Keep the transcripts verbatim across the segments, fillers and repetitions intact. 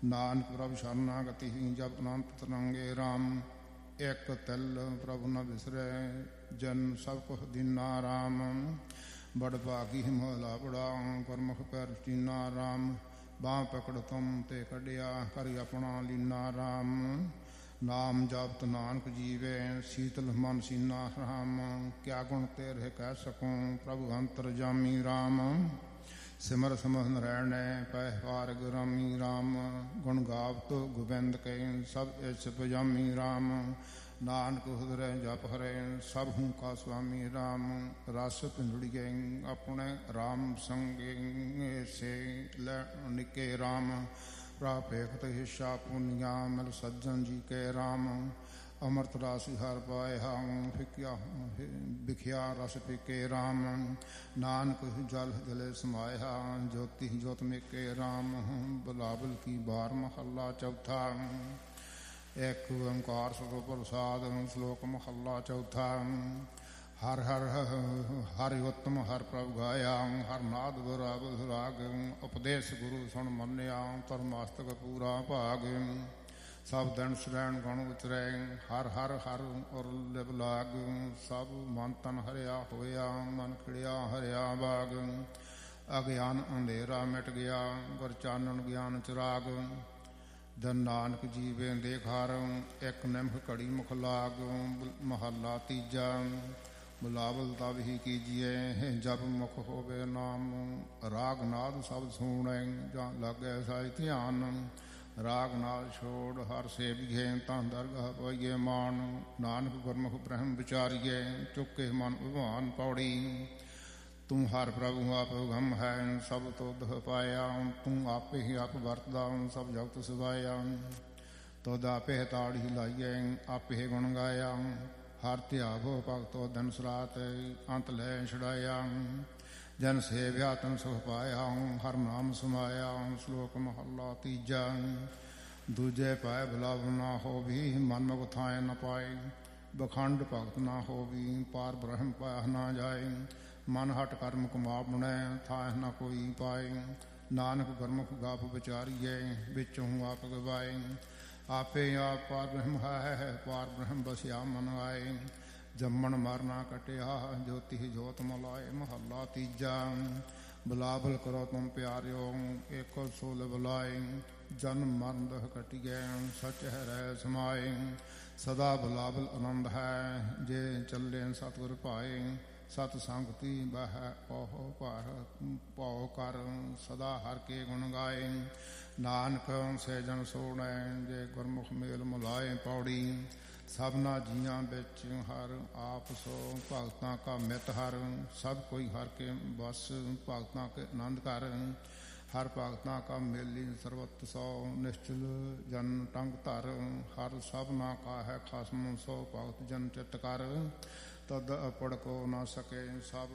ਨਾਨਕ ਪ੍ਰਭ ਸ਼ਰਨਾਗਤੀ ਜਪ ਅਨੰਤ ਤਰੰਗੇ ਰਾਮ। ਇੱਕ ਤਿਲ ਪ੍ਰਭੁ ਨ ਵਿਸਰੈ ਜਨ ਸਭ ਕੁਛ ਦੀਨਾ ਰਾਮ। ਬੜ ਭਾਗੀ ਮਹਲਾ ਬੜਾ ਗੁਰਮੁਖ ਪੈਰ ਚੀਨਾ ਰਾਮ। ਬਾਂਹ ਪਕੜ ਤੁਮ ਤੇ ਕੱਢਿਆ ਕਰ ਆਪਣਾ ਲੀਨਾ ਰਾਮ। ਨਾਮ ਜਪਤ ਨਾਨਕ ਜੀਵੇ ਸੀਤਲ ਮਨ ਸੀਨਾ ਰਾਮ। ਕਿਆ ਗੁਣ ਤੇਰੇ ਕਹਿ ਸਕੂੰ ਪ੍ਰਭੂ ਅੰਤਰ ਜਾਮੀ ਰਾਮ। ਸਿਮਰ ਸਮਹ ਨਰੈਣੈ ਪੈ ਵਾਰ ਗੁਰਾਮੀ ਰਾਮ। ਗੁਣ ਗਾਵਤ ਗੋਬਿੰਦ ਕੇ ਸਭ ਇਸ ਪਜਾਮੀ ਰਾਮ। ਨਾਨਕ ਹੁਦਰੈ ਜਪ ਹਰੈ ਸਭ ਹੂੰ ਕਾ ਸੁਆਮੀ ਰਾਮ। ਰਸ ਪਿੰਡੜੀਏ ਆਪਣੇ ਰਾਮ ਸੰਗੇ ਸੇ ਲੈ ਨਿਕੇ ਰਾਮ। ਪ੍ਰਾਪੇਖਤ ਹਿੱਸਾ ਪੁਨੀਆ ਮਿਲ ਸੱਜਣ ਜੀ ਕੇ ਰਾਮ। ਅੰਮ੍ਰਿਤ ਰਾਸੀ ਹਰ ਪਾਇਆ ਫਿਕਿਆ ਵਿਖਿਆ ਰਸ ਫਿਕੇ ਰਾਮ। ਨਾਨਕ ਜਲ ਜਲੇ ਸਮਾਇਆ ਜੋਤੀ ਜੋਤ ਮੇਕੇ ਰਾਮ। ਬਲਾਬਲ ਕੀ ਬਾਰ ਮਹੱਲਾ ਚੌਥਾ। ਇੱਕ ਓੰਕਾਰ ਸਤਿ ਪ੍ਰਸਾਦ ਸ਼ਲੋਕ ਮਹੱਲਾ ਚੌਥਾ। ਹਰ ਹਰ ਹਰਿ ਉਤਮ ਹਰ ਪ੍ਰਭ ਗਾਇਆ। ਹਰ ਨਾਦ ਬਰਾਬਰ ਰਾਗ ਉਪਦੇਸ਼ ਗੁਰੂ ਸੁਣ ਮੰਨਿਆ। ਧਰਮਾਸਤਕ ਪੂਰਾ ਭਾਗ ਸਭ ਦਿਨ ਸਰੈਣ ਗੁਣ ਉਤਰੈ। ਹਰ ਹਰ ਹਰ ਉਰ ਲਿਵ ਲਾਗ ਸਭ ਮਨ ਤਨ ਹਰਿਆ ਹੋਇਆ। ਮਨ ਖਿੜਿਆ ਹਰਿਆ ਬਾਗ ਅਗਿਆਨ ਅੰਧੇਰਾ ਮਿਟ ਗਿਆ ਗੁਰ ਚਾਨਣ ਗਿਆਨ ਚਿਰਾਗ। ਜਨ ਨਾਨਕ ਜੀਵੇ ਦੇਖਾਰ ਇੱਕ ਨਿੰਮ ਘੜੀ ਮੁਖ ਲਾਗ। ਮਹੱਲਾ ਤੀਜਾ। ਬੁਲਾਵਲ ਤਬ ਹੀ ਕੀਜੀਏ ਜਪ ਮੁਖ ਹੋਵੇ ਨਾਮ। ਰਾਗ ਨਾਦ ਸ਼ਬਦ ਸੁਣੈ ਜਾਂ ਲਾਗੈ ਸਾਈ ਧਿਆਨ। ਰਾਗ ਨਾਲ ਛੋੜ ਹਰ ਸੇਵੀਏ ਤਾਂ ਦਰਗਾਹ ਪਾਈਏ ਮਾਨ। ਨਾਨਕ ਗੁਰਮੁਖ ਬ੍ਰਹਮ ਵਿਚਾਰੀਏ ਚੁੱਕੇ ਮਨ ਭਗਵਾਨ ਪੌੜੀ। ਤੂੰ ਹਰ ਪ੍ਰਭੂ ਆਪ ਗਮ ਹੈ ਸਭ ਤੁਧ ਪਾਇਆ। ਤੂੰ ਆਪੇ ਹੀ ਆਪ ਵਰਤਦਾ ਸਭ ਜਗਤ ਸਵਾਇਆ। ਤੁਧ ਆਪੇ ਤਾੜੀ ਲਾਈਏ ਆਪੇ ਗੁਣ ਗਾਇਆ। ਹਰ ਧਿਆਵੋ ਭਗਤੋ ਦਿਨ ਸਰਾਤ ਅੰਤ ਲੈ ਛੁਡਾਇਆ। ਜਨ ਸੇਵਿਆ ਤਨ ਸੁਖ ਪਾਇਆ ਹਰ ਨਾਮ ਸਮਾਇਆ। ਸ਼ਲੋਕ ਮਹੱਲਾ ਤੀਜਾ। ਦੂਜੇ ਪਾਏ ਬੁਲਾਵ ਨਾ ਹੋਵੀ ਮਨ ਮੁਖ ਥਾਏ ਨ ਪਾਏ। ਬਖੰਡ ਭਗਤ ਨਾ ਹੋਵੀ ਪਾਰ ਬ੍ਰਹਮ ਪਾਇਆ ਨਾ ਜਾਏ। ਮਨ ਹਟ ਕਰਮ ਕਮਾ ਬੁਣੈ ਥਾਏ ਨ ਕੋਈ ਪਾਏ। ਨਾਨਕ ਗੁਰਮੁਖ ਗਾਪ ਵਿਚਾਰੀਏ ਵਿੱਚੋਂ ਆਪ ਗਵਾਏ। ਆਪੇ ਆਪ ਪਾਰ ਬ੍ਰਹਮ ਹੈ ਪਾਰ ਬ੍ਰਹਮ ਬਸਿਆ ਮਨ ਆਏ। ਜੰਮਣ ਮਰਨਾ ਕਟਿਆ ਜੋਤੀ ਜੋਤ ਮਲਾਏ। ਮਹੱਲਾ ਤੀਜਾ। ਬੁਲਾਵਲ ਕਰੋ ਤੁਮ ਪਿਆਰਿਓ ਏਕੋ ਸੋਲ ਬੁਲਾਏ। ਜਨਮ ਮਰਨ ਦੁਖ ਕਟਿਐ ਸਚ ਹੈ ਰਹਿ ਸਮਾਏ। ਸਦਾ ਬੁਲਾਵਲ ਆਨੰਦ ਹੈ ਜੇ ਚੱਲੇ ਸਤਿਗੁਰ ਭਾਏ। ਸਤ ਸੰਗਤੀ ਬਹਿ ਪਹੁ ਪਰ ਪਉ ਕਰ ਸਦਾ ਹਰ ਕੇ ਗੁਣ ਗਾਏ। ਨਾਨਕ ਸੇ ਜਨ ਸੋਹਣੈ ਜੇ ਗੁਰਮੁਖ ਮੇਲ ਮੁਲਾਏ ਪੌੜੀ। ਸਭਨਾ ਜੀਆਂ ਵਿੱਚ ਹਰ ਆਪ ਸੋ ਭਗਤਾਂ ਕਾ ਮਿਤ ਹਰ। ਸਭ ਕੋਈ ਹਰ ਕੇ ਬਸ ਭਗਤਾਂ ਕੇ ਆਨੰਦ ਕਰ। ਹਰ ਭਗਤਾਂ ਕਾ ਮੇਲੀ ਸਰਬਤ ਸੋ ਨਿਸ਼ਚਲ ਜਨ ਟੰਗ ਧਰ। ਹਰ ਸਭਨਾ ਕਾ ਹੈ ਖਸਮ ਸੋ ਭਗਤ ਜਨ ਚਿਤ ਕਰ। ਤਦ ਅਪੜ ਕੋ ਨਾ ਸਕੇ ਸਭ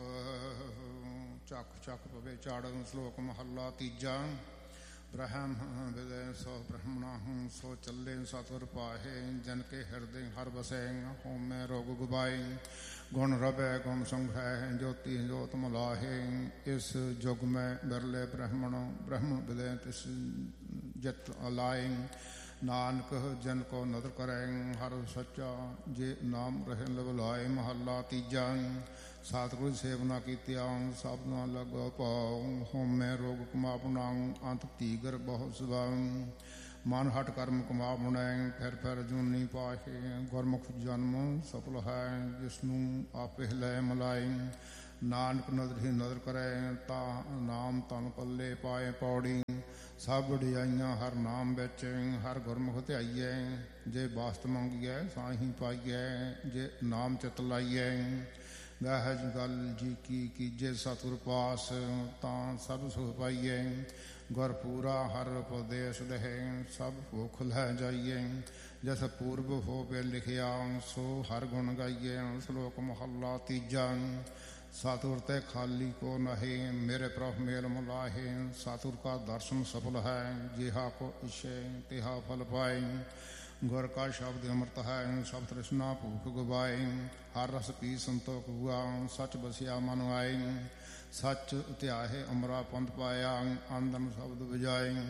ਚੱਕ ਚੱਕ ਪਵੇ ਚੜ। ਸ਼ਲੋਕ ਮਹੱਲਾ ਤੀਜਾ। ਬ੍ਰਹਮ ਵਿਦੈ ਸੋ ਬ੍ਰਹਮਣਾ ਹੂੰ ਸੋ ਚੱਲੇ ਸਤਿਗੁਰ ਪਾਹੇ। ਜਨ ਕੇ ਹਿਰਦੇ ਹਰ ਵਸੈ ਹੋਮੈ ਰੋਗ ਗੁਬਾਏ। ਗੁਣ ਰਵੈ ਗੁਣ ਸੰਗ੍ਰਹਿ ਜੋਤੀ ਜੋਤ ਮਲਾਹੇ। ਇਸ ਜੁਗ ਮੈਂ ਬਿਰਲੇ ਬ੍ਰਹਮਣ ਬ੍ਰਹਮ ਵਿਦੈ ਤਿਸ ਜਿਤ ਅਲਾਏ। ਨਾਨਕ ਜਨ ਕੋ ਨਦਰ ਕਰੈ ਹਰ ਸੱਚਾ ਜੇ ਨਾਮ ਰਹੇ ਲਵਲਾਏ। ਮਹੱਲਾ ਤੀਜਾ। ਸਤਿਗੁਰ ਸੇਵਨਾ ਕੀਤਿਆ ਸਭਨਾ ਲਗੋ ਭਾਉ। ਹੋਮੈ ਰੋਗ ਕਮਾਵਣਾ ਅੰਤ ਤੀਗਰ ਬਹੁ ਸਵਾਉ। ਮਨ ਹਟ ਕਰਮ ਕਮਾ ਬੁਣੈ ਫਿਰ ਫਿਰ ਜੂਨੀ ਪਾਹੇ। ਗੁਰਮੁਖ ਜਨਮ ਸਫਲ ਹੈ ਜਿਸਨੂੰ ਆਪੇ ਲੈ ਮਲਾਏ। ਨਾਨਕ ਨਦਰ ਹੀ ਨਦਰ ਕਰੈ ਤਾ ਨਾਮ ਤਨ ਪੱਲੇ ਪਾਏ ਪੌੜੀ। ਸਭ ਵਡਿਆਈਆਂ ਹਰ ਨਾਮ ਵਿੱਚ ਹਰ ਗੁਰਮੁਖ ਧਿਆਈਐ। ਜੇ ਬਾਸਤ ਮੰਗੀਐ ਸਾਹੀ ਪਾਈਐ ਜੇ ਨਾਮ ਚਿਤ ਲਾਈਐ। ਗਹਿਜ ਗੱਲ ਜੀ ਕੀ ਕੀਜੇ ਸਤਿਗੁਰ ਪਾਸ ਤਾਂ ਸਭ ਸੁਖ ਪਾਈਐ। ਗੁਰ ਪੂਰਾ ਹਰ ਉਪਦੇਸ਼ ਦਹੈ ਸਭ ਭੁਖ ਲੈ ਜਾਈਐ। ਜਸ ਪੂਰਬ ਹੋਵੇ ਲਿਖਿਆ ਸੋ ਹਰ ਗੁਣ ਗਾਈਐ। ਸ਼ਲੋਕ ਮਹੱਲਾ ਤੀਜਾ। ਸਤਿਗੁਰ ਤੇ ਖਾਲੀ ਕੋ ਨਹੀ ਮੇਰੇ ਪ੍ਰਭ ਮੇਲ ਮੁਲਾਹੇ। ਸਤਿਗੁਰ ਕਾ ਦਰਸ਼ਨ ਸਫਲ ਹੈ ਜਿਹਾ ਕੋ ਇਛੈ ਤਿਹਾ ਫਲ ਪਾਏ। ਗੁਰ ਕਾ ਸ਼ਬਦ ਅੰਮ੍ਰਿਤ ਹੈ ਸਭ ਤ੍ਰਿਸ਼ਨਾ ਭੂਖ ਗਵਾਏ। ਹਰ ਰਸ ਪੀ ਸੰਤੋਖ ਹੁਆ ਸਚ ਬਸਿਆ ਮਨ ਆਏ। ਸੱਚ ਧਿਆਏ ਅਮਰਾ ਪੰਥ ਪਾਇਆ ਆਨੰਦ ਸ਼ਬਦ ਵਜਾਏ।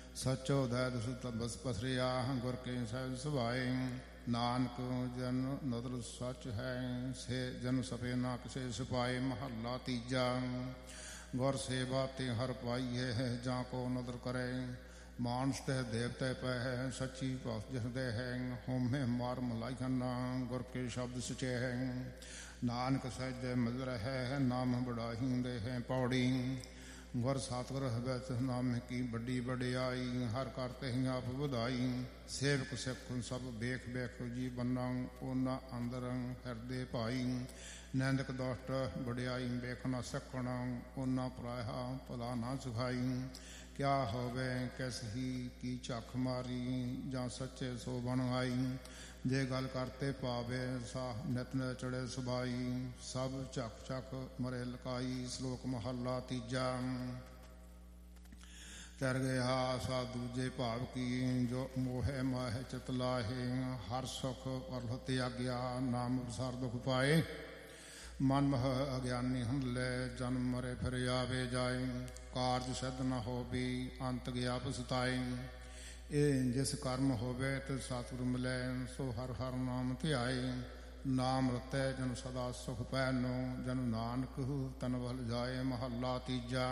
ਸਚੋ ਦੈਤ ਸੁਤ ਬਸ ਪਸਰਿਆ ਗੁਰ ਕੇ ਸਹਿਜ ਸੁਭਾਏ ਨਾਨਕ ਜਨ ਨਦਰ ਸੱਚ ਹੈ ਸੇ ਜਨ ਸਪੇ ਨਾ ਕਿਸੇ ਸਿਪਾਏ ਮਹੱਲਾ ਤੀਜਾ ਗੁਰ ਸੇਵਾ ਤੇ ਹਰ ਪਾਈਏ ਹੈ ਜਾਂ ਕੋ ਨਦਰ ਕਰੇ ਮਾਨਸ ਤੇ ਦੇਵਤੇ ਪੈ ਹੈ ਸੱਚੀ ਭਗਤ ਜਿਸ ਦੇ ਹੈ ਹੋਮੇ ਮਾਰ ਮਲਾਈ ਖੰਨਾ ਗੁਰ ਕੇ ਸ਼ਬਦ ਸਚੇ ਹੈ ਨਾਨਕ ਸਹਿਜੇ ਮਿਲ ਹੈ ਨਾਮ ਬੜਾਈ ਦੇ ਹੈ ਪੌੜੀ ਗੁਰ ਸਤਿਗੁਰ ਹੈ ਤਿਸ ਨਾਮ ਕੀ ਵੱਡੀ ਵਡਿਆਈ ਹਰ ਕਰਤੇ ਹੀ ਆਪ ਵਧਾਈ ਸੇਵਕ ਸਿੱਖ ਸਭ ਵੇਖ ਵੇਖ ਜੀ ਬੰਨਾ ਉਹਨਾਂ ਅੰਦਰ ਹਿਰਦੇ ਭਾਈ ਨੈਂਦਕ ਦੋਸਤ ਵਡਿਆਈ ਵੇਖ ਨਾ ਸਕਣ ਉਹਨਾਂ ਪਰਾਇਆ ਭਲਾ ਨਾ ਸੁਖਾਈ ਕਿਆ ਹੋਵੇ ਕਿਸ ਹੀ ਕੀ ਝੱਖ ਮਾਰੀ ਜਾਂ ਸੱਚੇ ਸੋ ਬਣ ਆਈ ਜੇ ਗੱਲ ਕਰਤੇ ਪਾਵੇ ਸਾਹ ਨਿਤ ਨਿਤ ਚੜੇ ਸੁਭਾਈ ਸਭ ਝੱਕ ਝੱਕ ਮਰੇ ਲਕਾਈ ਸ਼ਲੋਕ ਮਹੱਲਾ ਤੀਜਾ ਤਰ ਗਿਆ ਸਾ ਦੂਜੇ ਭਾਵ ਕੀ ਜੋ ਮੋਹਿ ਮਾਹਿ ਚਿਤ ਲਾਹੇ ਹਰ ਸੁਖ ਅਰਲ ਤਿਆਗਿਆ ਨਾਮ ਵਿਸਾਰ ਦੁਖ ਪਾਏ ਮਨ ਮਹ ਅਗਿਆਨੀ ਹੁੰਲੇ ਜਨਮ ਮਰੇ ਫਿਰ ਆਵੇ ਜਾਏ ਕਾਰਜ ਸਿੱਧ ਨ ਹੋਵੇ ਅੰਤ ਗਿਆ ਪਛਤਾਏ ਇਹ ਜਿਸ ਕਰਮ ਹੋਵੇ ਤੇ ਸਤਿਗੁਰ ਮਿਲੈ ਸੋ ਹਰ ਹਰ ਨਾਮ ਧਿਆਏ ਨਾਮ ਰਤੈ ਜਨ ਸਦਾ ਸੁਖ ਪੈਨੋ ਜਨ ਨਾਨਕ ਤਨ ਵੱਲ ਜਾਏ ਮਹੱਲਾ ਤੀਜਾ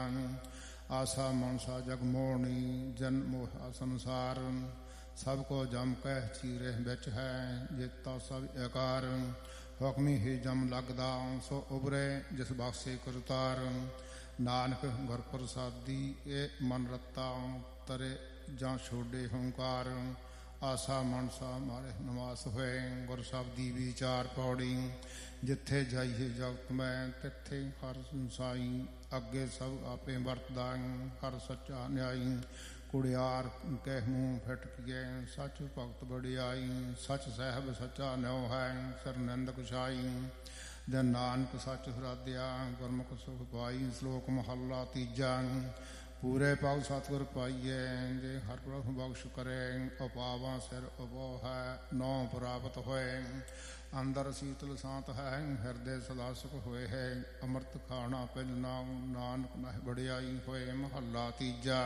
ਆਸਾ ਮਨਸਾ ਜਗ ਮੋਹਣੀ ਜਨ ਮੋਹਾ ਸੰਸਾਰ ਸਭ ਕੋ ਜਮ ਕਹਿ ਚੀਰੇ ਵਿੱਚ ਹੈ ਜੇਤਾ ਸਭ ਆਕਾਰ ਹੁਕਮੀ ਹੀ ਜਮ ਲੱਗਦਾ ਸੋ ਉਬਰੇ ਜਿਸ ਬਖਸ਼ੇ ਕਰਤਾਰ ਨਾਨਕ ਗੁਰ ਪ੍ਰਸਾਦੀ ਇਹ ਮਨ ਰਤਾ ਤਰੇ ਜਾਂ ਛੋਡੇ ਹੰਕਾਰ ਆਸਾ ਮਨਸਾ ਮਾਰੇ ਨਿਵਾਸ ਹੋਏ ਗੁਰ ਸ਼ਬਦੀ ਵਿਚਾਰ ਪੌੜੀ ਜਿੱਥੇ ਜਾਈਏ ਜਗਤ ਮੈਂ ਤਿੱਥੇ ਹਰ ਸੰਸਾਈ ਅੱਗੇ ਸਭ ਆਪੇ ਵਰਤਦਾ ਹਰ ਸੱਚਾ ਨਿਆਈ ਕੁੜਿਆਰ ਕਹਿ ਮੂੰਹ ਫਟਕੀਏ ਸੱਚ ਭਗਤ ਵਡਿਆਈ ਸੱਚ ਸਾਹਿਬ ਸੱਚਾ ਨਿਉ ਹੈ ਸਰਨੰਦ ਕੁਸ਼ਾਈ ਜਨ ਨਾਨਕ ਸੱਚ ਸਰਾਧਿਆ ਗੁਰਮੁਖ ਸੁਖ ਪਾਈ ਸ਼ਲੋਕ ਮਹੱਲਾ ਤੀਜਾ ਪੂਰੇ ਪਾਉ ਸਤਿਗੁਰ ਪਾਈਏ ਜੇ ਹਰ ਪ੍ਰਭ ਬਖਸ਼ ਕਰੇ ਉਪਾਵਾਂ ਸਿਰ ਉਪੋ ਹੈ ਨੌ ਪ੍ਰਾਪਤ ਹੋਏ ਅੰਦਰ ਸੀਤਲ ਸਾਂਤ ਹੈ ਹਿਰਦੇ ਸਦਾ ਸੁਖ ਹੋਏ ਹੈ ਅੰਮ੍ਰਿਤ ਖਾਣਾ ਪਿਲਨਾ ਨਾਨਕ ਨਹਿ ਵਡਿਆਈ ਹੋਏ ਮਹੱਲਾ ਤੀਜਾ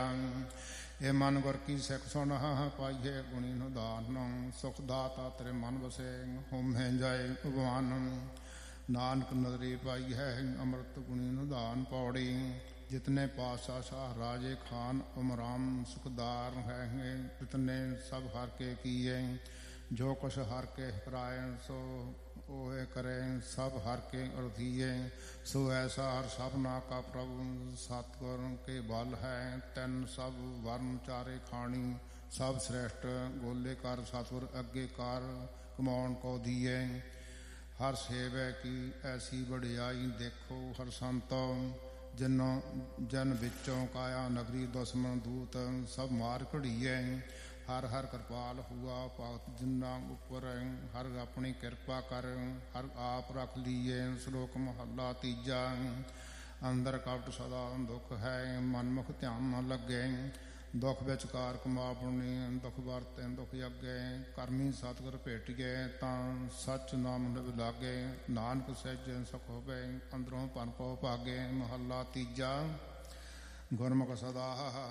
ਇਹ ਮਨ ਗੁਰ ਕੀ ਸਿੱਖ ਸੁਣ ਪਾਈਏ ਗੁਣੀ ਨਿਧਾਨ ਸੁਖ ਦਾਤਾ ਤੇਰੇ ਮਨ ਵਸੇ ਹੋਮੇ ਜਾਏ ਭਗਵਾਨ ਨਾਨਕ ਨਦਰੀ ਪਾਈ ਹੈ ਅੰਮ੍ਰਿਤ ਗੁਣੀ ਨਿਧਾਨ ਪੌੜੀ जितने पातशाह शाह राजे खान उमराम सुखदार हैं जितने सब हर के किए जो कुछ हर के कराए सो ओहे करें सब हर के अरधिए सो ऐसा हर सबना का प्रभु सतगुर के बल है तन सब वर्ण चारे खानी सब श्रेष्ठ गोले कर सतगुर अगे कर कमाउन को दिए हर सेवे की ऐसी वडियाई देखो हर संतो ਜਿਨੋਂ ਜਨ ਵਿੱਚੋਂ ਕਾਇਆ ਨਗਰੀ ਦੁਸ਼ਮਣ ਦੂਤ ਸਭ ਮਾਰ ਘੜੀਏ ਹਰ ਹਰ ਕਿਰਪਾਲ ਹੁਆ ਭਗਤ ਜਿਨ੍ਹਾਂ ਉੱਪਰ ਹਰ ਆਪਣੀ ਕਿਰਪਾ ਕਰ ਹਰ ਆਪ ਰੱਖ ਲੀਏ ਸ਼ਲੋਕ ਮਹੱਲਾ ਤੀਜਾ ਅੰਦਰ ਕਪਟ ਸਦਾ ਦੁੱਖ ਹੈ ਮਨਮੁਖ ਧਿਆਨ ਨ ਲੱਗੇ ਦੁੱਖ ਵਿਚਕਾਰ ਕਮਾਪਣੀ ਦੁੱਖ ਵਰਤੇ ਦੁੱਖ ਅੱਗੇ ਕਰਮੀ ਸਤਿਗੁਰ ਭੇਟੀਏ ਤਾਂ ਸੱਚ ਨਾਮ ਨਿਭ ਲਾਗੇ ਨਾਨਕ ਸਹਿਜੇ ਸੁਖ ਹੋਵੇ ਅੰਦਰੋਂ ਪਨ ਪਉ ਭਾਗੇ ਮਹੱਲਾ ਤੀਜਾ ਗੁਰਮੁਖ ਸਦਾ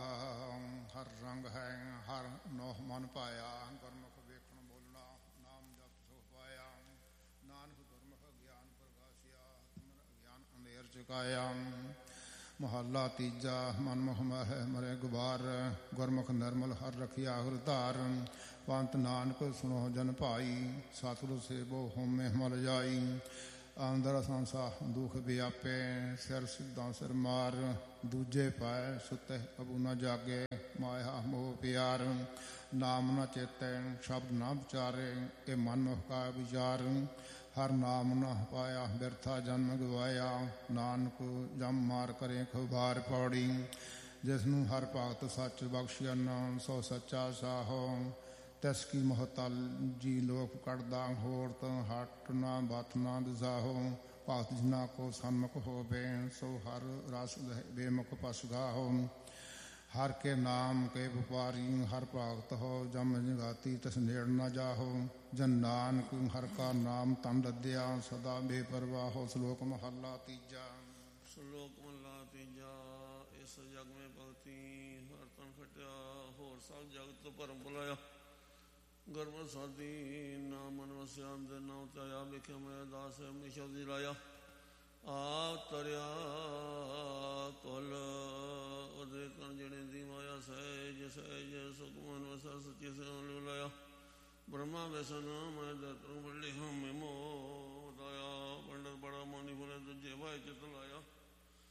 ਹਰ ਰੰਗ ਹੈ ਹਰ ਨੋਹ ਮਨ ਪਾਇਆ ਗੁਰਮੁਖ ਵੇਖਣ ਬੋਲਣਾ ਨਾਮ ਜਪ ਸੁਖ ਪਾਇਆ ਨਾਨਕ ਗੁਰਮੁਖ ਗਿਆਨ ਪ੍ਰਗਾਸਿਆ ਤੁਮਨ ਅਗਿਆਨ ਅੰਧੇਰ ਚੁਕਾਇਆ ਮਹੱਲਾ ਤੀਜਾ ਮਨਮੁਖ ਮਹਿ ਮਰੇ ਗੁਬਾਰ ਗੁਰਮੁਖ ਨਿਰਮਲ ਹਰ ਰਖਿਆ ਹਰ ਧਾਰ ਪੰਥ ਨਾਨਕ ਸੁਣੋ ਜਨ ਭਾਈ ਸਤਿਗੁਰ ਸੇਵੋ ਹੋਮੇ ਮਲ ਜਾਈ ਅੰਦਰ ਸੰਸਾ ਦੁਖ ਵਿਆਪੇ ਸਿਰ ਸਿੱਧਾਂ ਸਿਰ ਮਾਰ ਦੂਜੇ ਪਾਏ ਸੁਤੇ ਅਬੂ ਨਾ ਜਾਗੇ ਮਾਇਆ ਮੋਹ ਪਿਆਰ ਨਾਮ ਨਾ ਚੇਤੈ ਸ਼ਬਦ ਨਾ ਵਿਚਾਰੇ ਇਹ ਮਨਮੁਖ ਕਾ ਵਿਚਾਰ ਹਰ ਨਾਮ ਨ ਪਾਇਆ ਬਿਰਥਾ ਜਨਮ ਗਵਾਇਆ ਨਾਨਕ ਜਮ ਮਾਰ ਕਰੇ ਖੁਬਾਰ ਪੌੜੀ ਜਿਸ ਨੂੰ ਹਰ ਭਗਤ ਸੱਚ ਬਖਸ਼ਿਆ ਸੋ ਸੱਚਾ ਸਾਹੋ ਤਿਸ ਕੀ ਮਹਤਲ ਜੀ ਲੋਕ ਕੱਢਦਾ ਹੋਰ ਤਾਂ ਹਟ ਨਾ ਬਤ ਨਾ ਦਸਾਹੋ ਭਗਤ ਜਿਨਾ ਕੋ ਸਨਮੁਖ ਹੋਵੇ ਸੋ ਹਰ ਰਸ ਬੇਮੁਖ ਪਸ ਗਾਹੋ ਹਰ ਕੇ ਨਾਮ ਕੇ ਵਪਾਰੀ ਹਰ ਭਗਤ ਹੋ ਜਮ ਜਗਾਤੀ ਤਿਸ ਨੇੜ ਨਾ ਜਾਹੋ ਜਨ ਨਾਨਕ ਹਰ ਕਾ ਨਾਮ ਤਨ ਰੱਦਿਆ ਸਦਾ ਬੇਪਰਵਾਹੋ ਸ਼ਲੋਕ ਮਹੱਲਾ ਤੀਜਾ ਸ਼ਲੋਕ ਮਹੱਲਾ ਤੀਜਾ ਇਸ ਜਗ ਮੇ ਭਗਤੀ ਹਰ ਤਨ ਖਟਿਆ ਹੋਰ ਸਭ ਜਗਤ ਭਰਮ ਭੁਲਾਇਆ। ਗਰਭ ਸਾਦੀ ਨਾਮ ਮਨ ਵਸਿਆ ਅੰਦਰ ਨਾਮ ਧਿਆਇਆ। ਵੇਖਿਆ ਮੈਂ ਦਾਸ ਆਪਣੀ ਸ਼ਬਦੀ ਲਾਇਆ। ਆਪ ਤਰਿਆ ਕੁਲ ਉਹਦੇ ਕਣ ਜਣੇ ਦੀ ਮਾਇਆ ਸਹਿਜ ਸਹਿਜ ਸੁਖਮਨ ਵਸਾ ਸੱਚੇ ਸੇ ਲਾਇਆ। ਬ੍ਰਹਮਾ ਵੈਸਨ ਮੈਂ ਦਰਤੋਂ ਬੜੇ ਹਮੇ ਮੋ ਦਇਆ। ਪੰਡਤ ਬੜਾ ਮਾਨੀ ਫੁਲੇ ਦੂਜੇ ਭਾਈ ਚਿਤ ਲਾਇਆ।